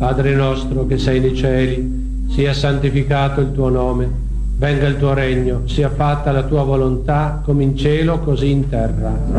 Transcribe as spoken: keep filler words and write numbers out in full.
Padre nostro che sei nei cieli, sia santificato il tuo nome, venga il tuo regno, sia fatta la tua volontà come in cielo così in terra.